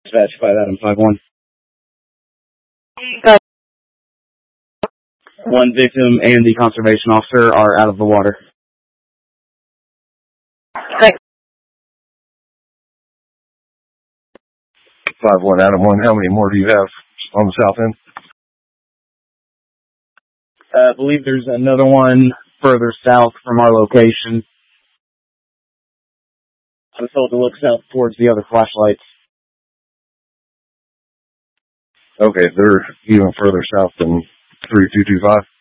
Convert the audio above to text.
Dispatch 5-51. One victim and the conservation officer are out of the water. 5-1, Adam 1. How many more do you have on the south end? I believe there's another one further south from our location. I was told to look south towards the other flashlights. Okay, they're even further south than 3225.